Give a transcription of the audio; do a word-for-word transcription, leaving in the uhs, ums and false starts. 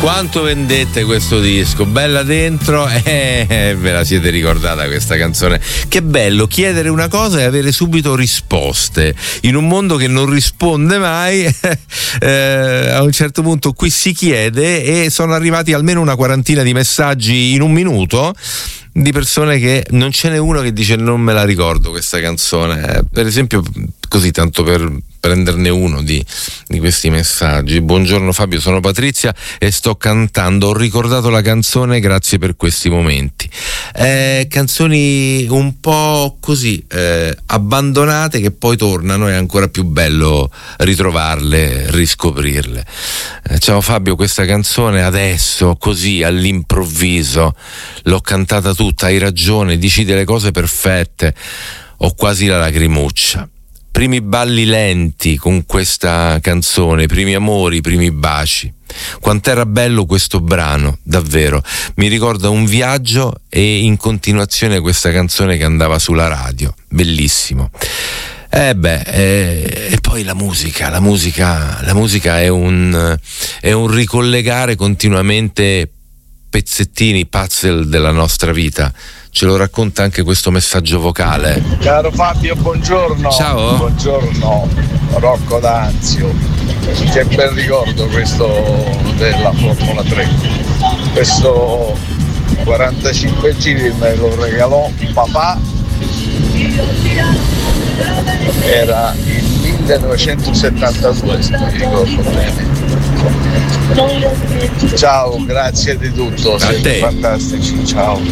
Quanto vendette questo disco, bella dentro, eh, ve la siete ricordata questa canzone? Che bello chiedere una cosa e avere subito risposte in un mondo che non risponde mai. eh, a un certo punto qui si chiede e sono arrivati almeno una quarantina di messaggi in un minuto di persone che non ce n'è uno che dice non me la ricordo questa canzone. Eh, per esempio, così tanto per prenderne uno di, di questi messaggi. Buongiorno Fabio, sono Patrizia e sto cantando, ho ricordato la canzone, grazie per questi momenti. Eh, canzoni un po' così eh, abbandonate che poi tornano, è ancora più bello ritrovarle, riscoprirle. Eh, ciao Fabio, questa canzone adesso così all'improvviso l'ho cantata tutta, hai ragione, dici delle cose perfette, ho quasi la lacrimuccia. Primi balli lenti con questa canzone, primi amori, primi baci. Quant'era bello questo brano, davvero. Mi ricorda un viaggio e in continuazione questa canzone che andava sulla radio. Bellissimo. Eh beh, eh, e poi la musica, la musica, la musica è un, è un ricollegare continuamente pezzettini, puzzle della nostra vita. Ce lo racconta anche questo messaggio vocale. Caro Fabio, buongiorno. Ciao. Buongiorno, Rocco D'Anzio. Che bel ricordo questo della Formula tre. Questo quarantacinque giri me lo regalò papà. Era il millenovecentosettantadue, se mi ricordo bene. Ciao, grazie di tutto, siete fantastici, ciao.